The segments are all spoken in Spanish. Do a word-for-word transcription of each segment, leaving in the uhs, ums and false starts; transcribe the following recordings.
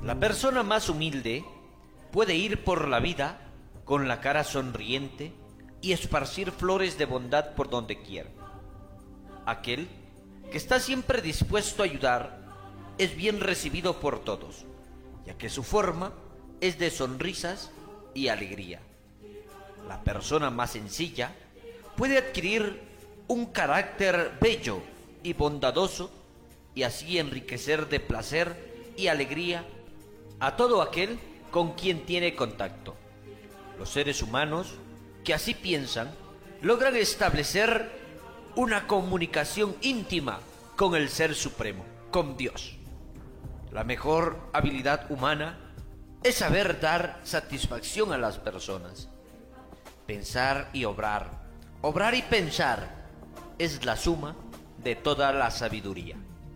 La persona más humilde puede ir por la vida con la cara sonriente y esparcir flores de bondad por donde quiera. Aquel que está siempre dispuesto a ayudar es bien recibido por todos, ya que su forma es de sonrisas y alegría. La persona más sencilla puede adquirir un carácter bello y bondadoso y así enriquecer de placer y alegría a todo aquel con quien tiene contacto. Los seres humanos que así piensan logran establecer una comunicación íntima con el Ser Supremo, con Dios. La mejor habilidad humana es saber dar satisfacción a las personas. Pensar y obrar, obrar y pensar es la suma de toda la sabiduría.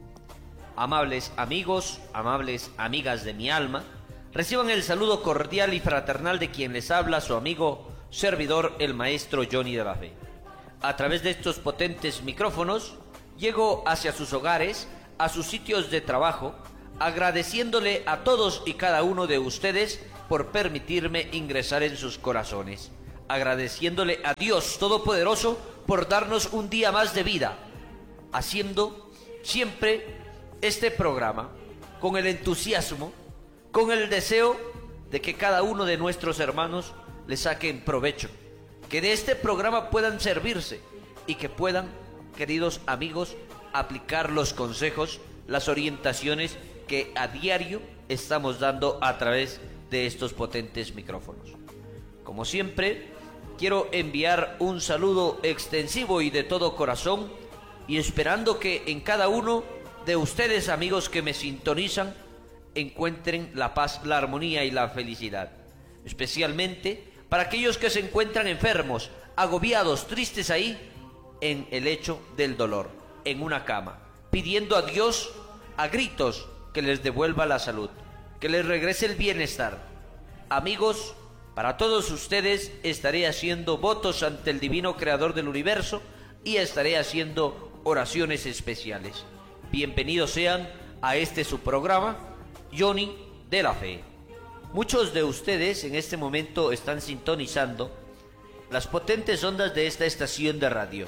Amables amigos, amables amigas de mi alma, reciban el saludo cordial y fraternal de quien les habla, su amigo, servidor, el maestro Johnny de la Fe. A través de estos potentes micrófonos, llego hacia sus hogares, a sus sitios de trabajo, agradeciéndole a todos y cada uno de ustedes por permitirme ingresar en sus corazones, agradeciéndole a Dios Todopoderoso por darnos un día más de vida, haciendo siempre este programa con el entusiasmo, con el deseo de que cada uno de nuestros hermanos le saquen provecho, que de este programa puedan servirse y que puedan, queridos amigos, aplicar los consejos, las orientaciones que a diario estamos dando a través de estos potentes micrófonos. Como siempre, quiero enviar un saludo extensivo y de todo corazón y esperando que en cada uno de ustedes, amigos que me sintonizan, encuentren la paz, la armonía y la felicidad. Especialmente para aquellos que se encuentran enfermos, agobiados, tristes ahí, en el lecho del dolor, en una cama, pidiendo a Dios a gritos que les devuelva la salud, que les regrese el bienestar. Amigos, para todos ustedes estaré haciendo votos ante el divino creador del universo y estaré haciendo oraciones especiales. Bienvenidos sean a este su programa, Johnny de la Fe. Muchos de ustedes en este momento están sintonizando las potentes ondas de esta estación de radio.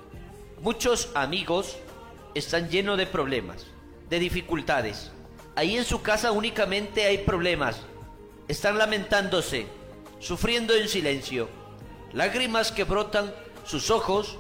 Muchos amigos están llenos de problemas, de dificultades. Ahí en su casa únicamente hay problemas. Están lamentándose, sufriendo en silencio, lágrimas que brotan sus ojos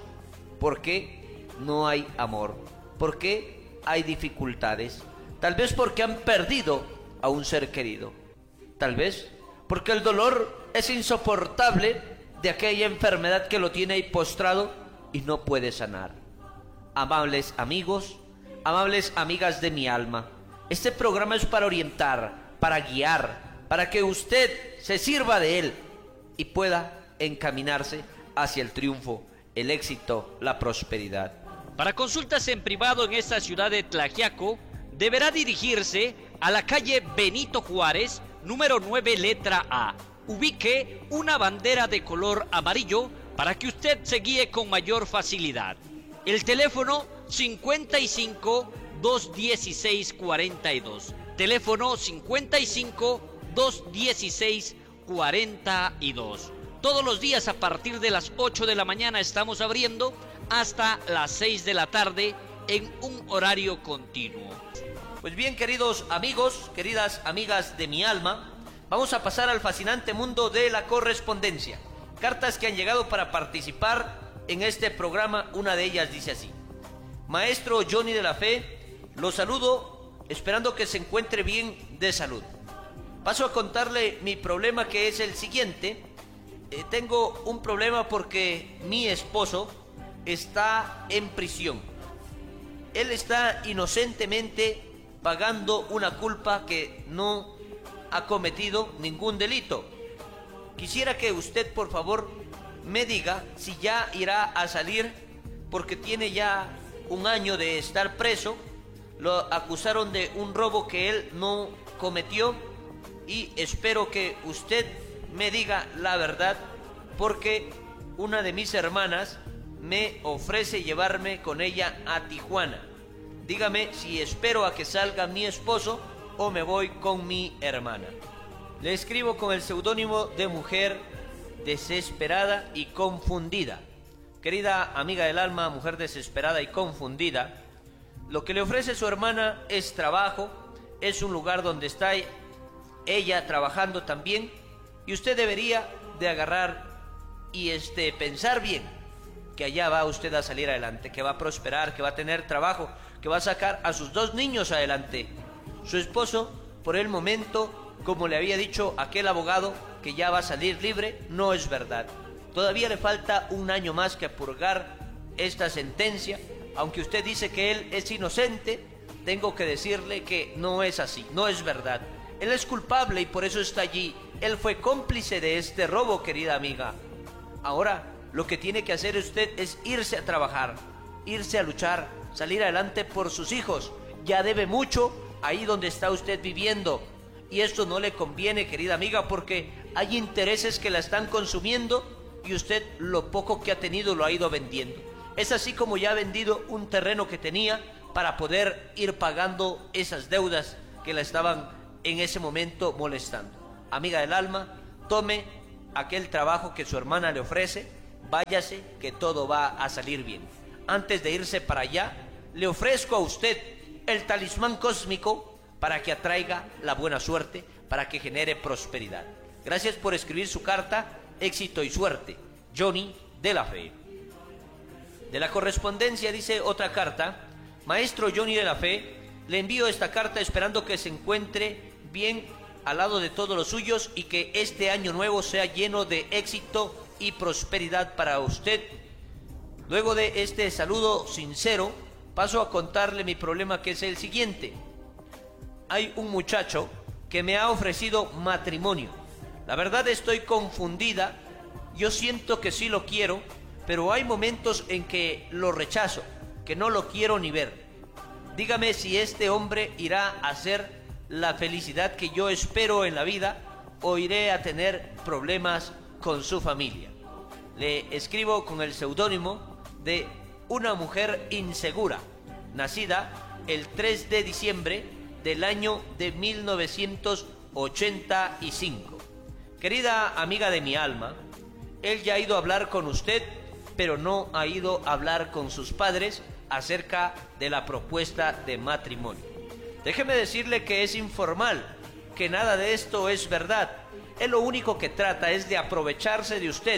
porque no hay amor, porque hay dificultades, tal vez porque han perdido a un ser querido, tal vez porque el dolor es insoportable de aquella enfermedad que lo tiene ahí postrado y no puede sanar. Amables amigos, amables amigas de mi alma, este programa es para orientar, para guiar, para que usted se sirva de él y pueda encaminarse hacia el triunfo, el éxito, la prosperidad. Para consultas en privado en esta ciudad de Tlaxiaco, deberá dirigirse a la calle Benito Juárez, número nueve, letra A. Ubique una bandera de color amarillo para que usted se guíe con mayor facilidad. El teléfono cincuenta y cinco, doscientos dieciséis, cuarenta y dos. Teléfono cincuenta y cinco, doscientos dieciséis, cuarenta y dos. Todos los días a partir de las ocho de la mañana estamos abriendo hasta las seis de la tarde en un horario continuo. Pues bien, queridos amigos, queridas amigas de mi alma, vamos a pasar al fascinante mundo de la correspondencia. Cartas que han llegado para participar en este programa. Una de ellas dice así: Maestro Johnny de la Fe, lo saludo esperando que se encuentre bien de salud. Paso a contarle mi problema, que es el siguiente. Eh, tengo un problema porque mi esposo está en prisión. Él está inocentemente pagando una culpa que no ha cometido ningún delito. Quisiera que usted, por favor, me diga si ya irá a salir, porque tiene ya un año de estar preso. Lo acusaron de un robo que él no cometió y espero que usted me diga la verdad, porque una de mis hermanas me ofrece llevarme con ella a Tijuana. Dígame si espero a que salga mi esposo o me voy con mi hermana. Le escribo con el seudónimo de mujer desesperada y confundida. Querida amiga del alma, mujer desesperada y confundida, lo que le ofrece su hermana es trabajo, es un lugar donde está ella trabajando también, y usted debería de agarrar y este, pensar bien que allá va usted a salir adelante, que va a prosperar, que va a tener trabajo, que va a sacar a sus dos niños adelante. Su esposo, por el momento, como le había dicho aquel abogado, que ya va a salir libre, no es verdad. Todavía le falta un año más que purgar esta sentencia. Aunque usted dice que él es inocente, tengo que decirle que no es así, no es verdad. Él es culpable y por eso está allí. Él fue cómplice de este robo, querida amiga. Ahora, lo que tiene que hacer usted es irse a trabajar, irse a luchar, salir adelante por sus hijos. Ya debe mucho ahí donde está usted viviendo. Y esto no le conviene, querida amiga, porque hay intereses que la están consumiendo y usted lo poco que ha tenido lo ha ido vendiendo. Es así como ya ha vendido un terreno que tenía para poder ir pagando esas deudas que la estaban en ese momento molestando. Amiga del alma, tome aquel trabajo que su hermana le ofrece, váyase que todo va a salir bien. Antes de irse para allá, le ofrezco a usted el talismán cósmico para que atraiga la buena suerte, para que genere prosperidad. Gracias por escribir su carta, éxito y suerte. Johnny de la Fe. De la correspondencia dice otra carta: maestro Johnny de la Fe, le envío esta carta esperando que se encuentre bien al lado de todos los suyos y que este año nuevo sea lleno de éxito y prosperidad para usted. Luego de este saludo sincero, paso a contarle mi problema, que es el siguiente. Hay un muchacho que me ha ofrecido matrimonio. La verdad estoy confundida. Yo siento que sí lo quiero, pero hay momentos en que lo rechazo, que no lo quiero ni ver. Dígame si este hombre irá a ser la felicidad que yo espero en la vida o iré a tener problemas con su familia. Le escribo con el seudónimo de una mujer insegura, nacida el tres de diciembre del año de mil novecientos ochenta y cinco. Querida amiga de mi alma, él ya ha ido a hablar con usted, pero no ha ido a hablar con sus padres acerca de la propuesta de matrimonio. Déjeme decirle que es informal, que nada de esto es verdad. Él lo único que trata es de aprovecharse de usted,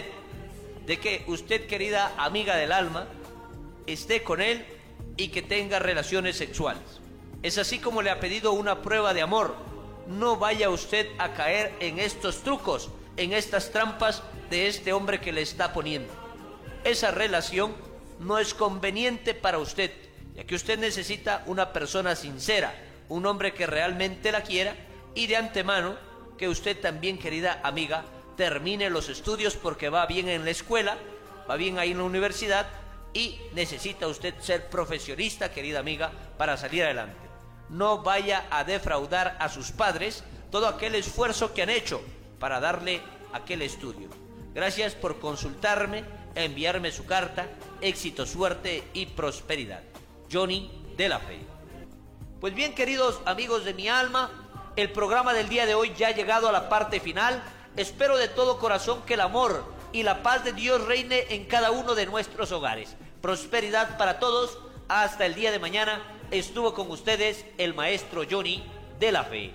de que usted, querida amiga del alma, esté con él y que tenga relaciones sexuales. Es así como le ha pedido una prueba de amor. No vaya usted a caer en estos trucos, en estas trampas de este hombre que le está poniendo. Esa relación no es conveniente para usted, ya que usted necesita una persona sincera, un hombre que realmente la quiera, y de antemano que usted también, querida amiga, termine los estudios porque va bien en la escuela, va bien ahí en la universidad y necesita usted ser profesionista, querida amiga, para salir adelante. No vaya a defraudar a sus padres todo aquel esfuerzo que han hecho para darle aquel estudio. Gracias por consultarme, enviarme su carta. Éxito, suerte y prosperidad. Johnny de la Fe. Pues bien, queridos amigos de mi alma, el programa del día de hoy ya ha llegado a la parte final. Espero de todo corazón que el amor y la paz de Dios reine en cada uno de nuestros hogares. Prosperidad para todos. Hasta el día de mañana. Estuvo con ustedes el maestro Johnny de la Fe.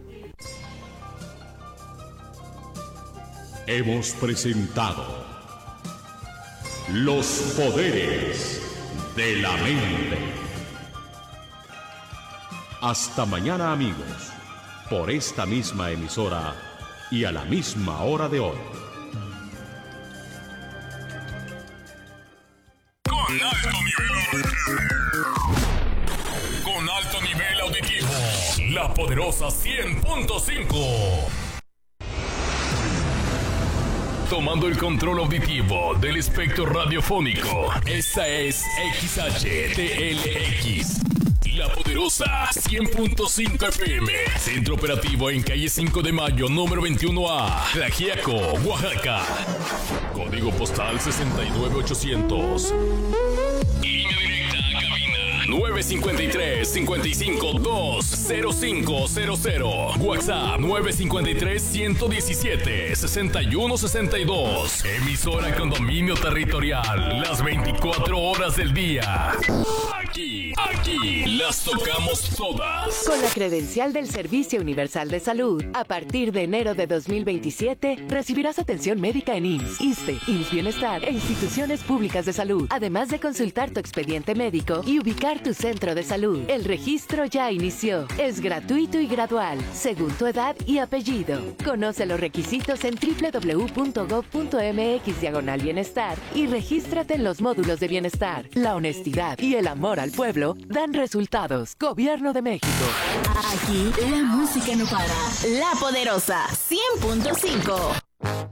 Hemos presentado Los Poderes de la Mente. Hasta mañana, amigos, por esta misma emisora y a la misma hora de hoy. Con alto nivel Con alto nivel auditivo, la poderosa cien punto cinco. Tomando el control auditivo del espectro radiofónico, esta es X H T L X, la poderosa cien punto cinco F M. Centro operativo en calle cinco de mayo, número veintiuno A, Tlaxiaco, Oaxaca. Código postal sesenta y nueve ochocientos. Línea directa a cabina nueve cinco tres, cinco cinco dos, cero cinco cero cero. WhatsApp nueve cinco tres, uno uno siete, seis uno seis dos. Emisora con dominio territorial las veinticuatro horas del día. Aquí, aquí las tocamos todas. Con la credencial del Servicio Universal de Salud, a partir de enero de dos mil veintisiete, recibirás atención médica en I M S S, ISSSTE, I M S S Bienestar e instituciones públicas de salud, además de consultar tu expediente médico y ubicar tu centro de salud. El registro ya inició. Es gratuito y gradual, según tu edad y apellido. Conoce los requisitos en doble u doble u doble u punto gob punto eme equis diagonal bienestar y regístrate en los módulos de bienestar. La honestidad y el amor al pueblo dan resultados. Gobierno de México. Aquí la música no para. La Poderosa cien punto cinco.